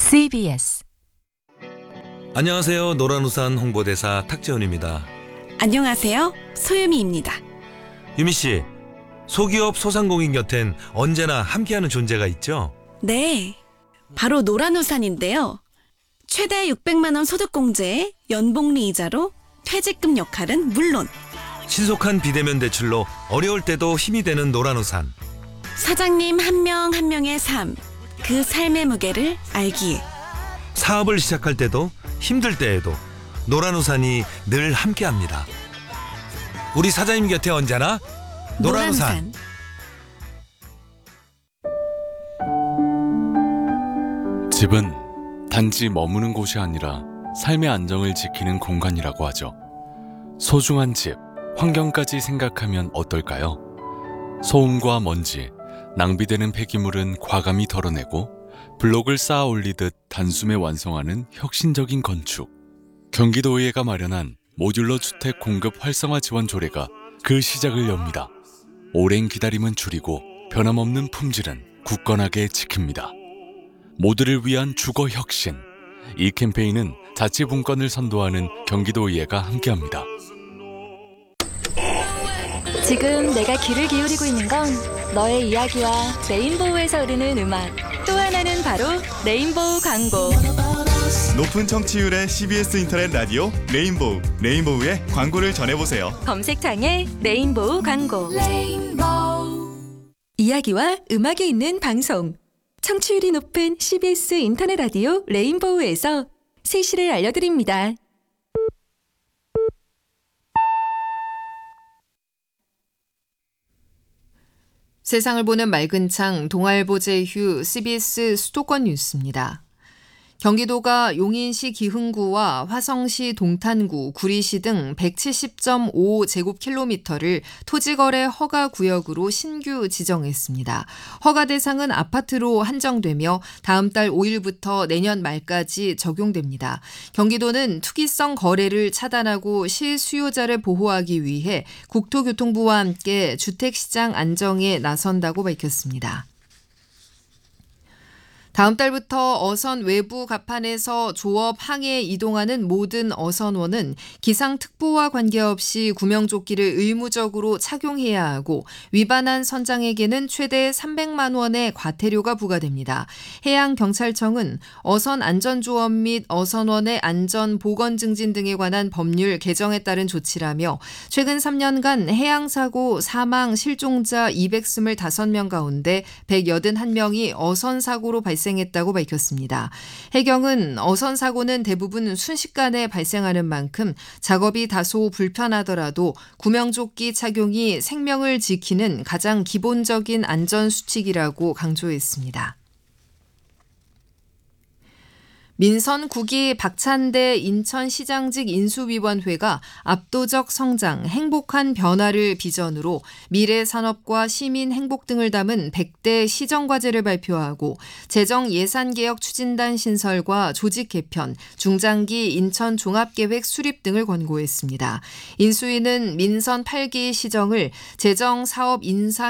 CBS. 안녕하세요. 노란우산 홍보대사 탁재훈입니다. 안녕하세요. 소유미입니다. 유미 씨, 소기업 소상공인 곁엔 언제나 함께하는 존재가 있죠? 네, 바로 노란우산인데요. 최대 600만 원 소득공제에 연복리 이자로 퇴직금 역할은 물론 신속한 비대면 대출로 어려울 때도 힘이 되는 노란우산. 사장님 한 명 한 명의 삶, 그 삶의 무게를 알기에 사업을 시작할 때도 힘들 때에도 노란우산이 늘 함께합니다. 우리 사장님 곁에 언제나 노란우산. 집은 단지 머무는 곳이 아니라 삶의 안정을 지키는 공간이라고 하죠. 소중한 집, 환경까지 생각하면 어떨까요? 소음과 먼지, 낭비되는 폐기물은 과감히 덜어내고 블록을 쌓아 올리듯 단숨에 완성하는 혁신적인 건축. 경기도의회가 마련한 모듈러 주택 공급 활성화 지원 조례가 그 시작을 엽니다. 오랜 기다림은 줄이고 변함없는 품질은 굳건하게 지킵니다. 모두를 위한 주거 혁신. 이 캠페인은 자치분권을 선도하는 경기도의회가 함께합니다. 지금 내가 귀를 기울이고 있는 건 너의 이야기와 레인보우에서 흐르는 음악, 또 하나는 바로 레인보우 광고. 높은 청취율의 CBS 인터넷 라디오 레인보우, 레인보우의 광고를 전해보세요. 검색창에 레인보우 광고. 이야기와 음악이 있는 방송. 청취율이 높은 CBS 인터넷 라디오 레인보우에서 세시를 알려드립니다. 세상을 보는 맑은 창 동아일보 제휴 CBS 수도권 뉴스입니다. 경기도가 용인시 기흥구와 화성시 동탄구, 구리시 등 170.5제곱킬로미터를 토지거래 허가구역으로 신규 지정했습니다. 허가 대상은 아파트로 한정되며 다음 달 5일부터 내년 말까지 적용됩니다. 경기도는 투기성 거래를 차단하고 실수요자를 보호하기 위해 국토교통부와 함께 주택시장 안정에 나선다고 밝혔습니다. 다음 달부터 어선 외부 갑판에서 조업 항해에 이동하는 모든 어선원은 기상특보와 관계없이 구명조끼를 의무적으로 착용해야 하고 위반한 선장에게는 최대 300만 원의 과태료가 부과됩니다. 해양경찰청은 어선 안전조업 및 어선원의 안전 보건 증진 등에 관한 법률 개정에 따른 조치라며 최근 3년간 해양사고 사망 실종자 225명 가운데 181명이 어선사고로 발생했다고 밝혔습니다. 해경은 어선 사고는 대부분 순식간에 발생하는 만큼 작업이 다소 불편하더라도 구명조끼 착용이 생명을 지키는 가장 기본적인 안전수칙이라고 강조했습니다. 민선 9기 박찬대 인천시장직 인수위원회가 압도적 성장, 행복한 변화를 비전으로 미래 산업과 시민 행복 등을 담은 100대 시정과제를 발표하고 재정 예산개혁 추진단 신설과 조직 개편, 중장기 인천 종합계획 수립 등을 권고했습니다. 인수위는 민선 8기 시정을 재정 사업 인사